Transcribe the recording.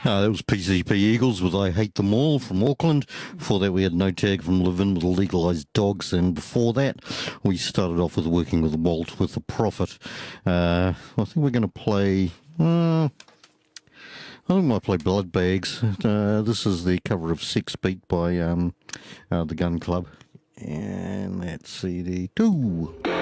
That was PCP Eagles with I Hate Them All from Auckland. Before that, we had No Tag from Levin with Legalised Dogs. And before that, we started off with Working with Walt with The Prophet. I think we're going to play... I think we might play Blood Bags. This is the cover of Six Beat by the Gun Club. And that's CD 2.